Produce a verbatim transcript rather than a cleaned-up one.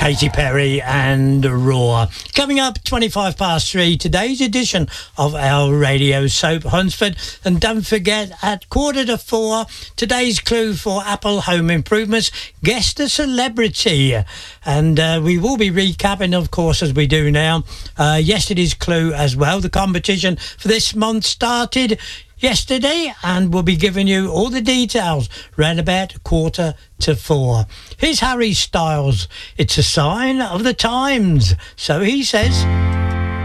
Katy Perry and Roar. Coming up twenty-five past three, today's edition of our radio soap Hunsford. And don't forget, at quarter to four, today's clue for Apple Home Improvements, guess the celebrity. And uh, we will be recapping, of course, as we do now, uh, yesterday's clue as well. The competition for this month started yesterday, and we'll be giving you all the details round about quarter to four. Here's Harry Styles. It's a sign of the times, so he says.